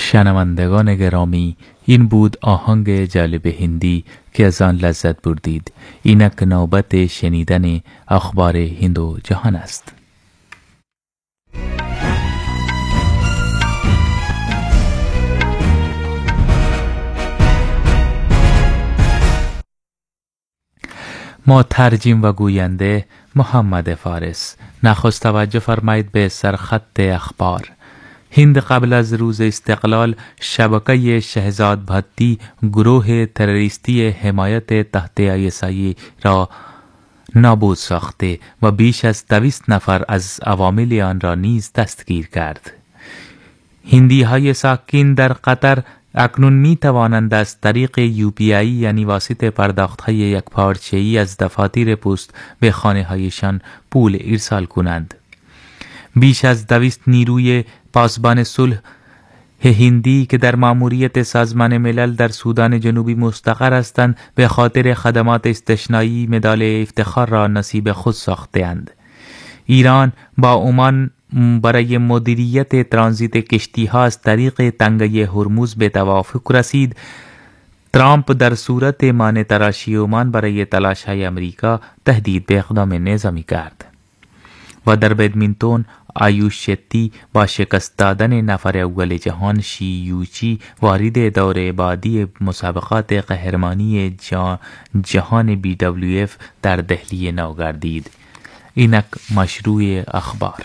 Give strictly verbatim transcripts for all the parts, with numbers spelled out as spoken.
شنوندگان گرامی، این بود آهنگ جالب هندی که از آن لذت بردید. اینک نوبت شنیدن اخبار هند و جهان است. ما ترجم و گوینده محمد فارس. نخست توجه فرمایید به سرخط اخبار. هند قبل از روز استقلال شبکه شهزاد بھتی گروه تروریستی حمایت تحت آی اس آی را نابود ساخته و بیش از دویست نفر از عوامل آن را نیز دستگیر کرد. هندی های ساکن در قطر اکنون می توانند از طریق یو پی آی یعنی واسطه پرداخت های یک پارچه‌ای از دفاتر پست به خانه هایشان پول ارسال کنند. بیش از دویست نیروی پاسبان صلح هندی که در مأموریت سازمان ملل در سودان جنوبی مستقر هستند به خاطر خدمات استثنایی مدال افتخار را نصیب خود ساخته‌اند. ایران با عمان برای مدیریت ترانزیت کشتی ها از طریق تنگه هرمز به توافق رسید. ترامپ در صورت مانع تراشی عمان برای تلاش های امریکا تهدید به اقدام نظامی کرد. و در بدمینتون آیوش شتی با شکست دادن نفر اول جهان شی یوچی وارد دوره بعدی مسابقات قهرمانی جهان بی دبلیو اف در دهلی نو گردید. اینک مشروع اخبار.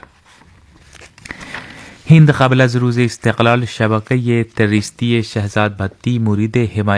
هند قبل از روز استقلال شبکه تروریستی شهزاد بھتی مورد حمایت